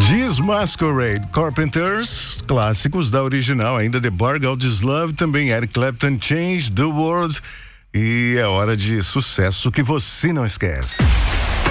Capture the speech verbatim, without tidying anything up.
Diz Masquerade, Carpenters, clássicos da original, ainda The Bar, God Is Love, também Eric Clapton, Change the World. E é hora de sucesso que você não esquece.